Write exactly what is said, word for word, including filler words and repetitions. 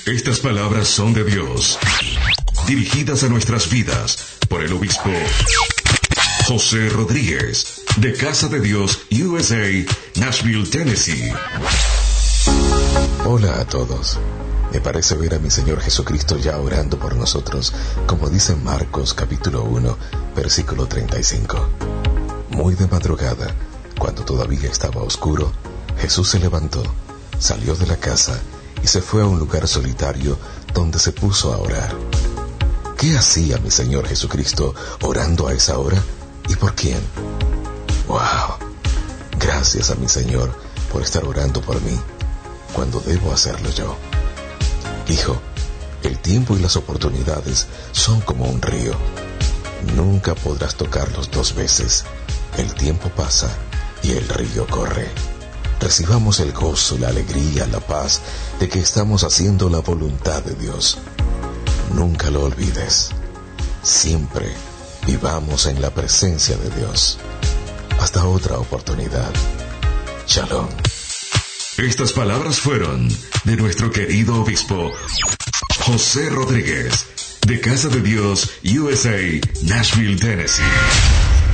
Estas palabras son de Dios, dirigidas a nuestras vidas por el obispo José Rodríguez, de Casa de Dios U S A, Nashville, Tennessee. Hola a todos. Me parece ver a mi Señor Jesucristo ya orando por nosotros, como dice Marcos capítulo uno, versículo treinta y cinco. Muy de madrugada, cuando todavía estaba oscuro, Jesús se levantó, salió de la casa y se fue a un lugar solitario donde se puso a orar. ¿Qué hacía mi Señor Jesucristo orando a esa hora? ¿Y por quién? ¡Wow! Gracias a mi Señor por estar orando por mí, cuando debo hacerlo yo. Hijo, el tiempo y las oportunidades son como un río. Nunca podrás tocarlos dos veces. El tiempo pasa y el río corre. Recibamos el gozo, la alegría, la paz de que estamos haciendo la voluntad de Dios. Nunca lo olvides. Siempre vivamos en la presencia de Dios. Hasta otra oportunidad. Shalom. Estas palabras fueron de nuestro querido obispo José Rodríguez, de Casa de Dios U S A, Nashville, Tennessee.